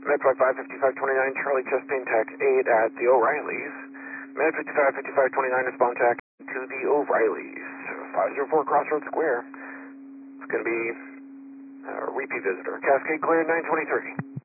Med 555529, Charlie Chastain, tax 8 at the O'Reillys. Med 555529, respond tax to the O'Reillys. 504 Crossroads Square. It's going to be a repeat visitor. Cascade clear 923.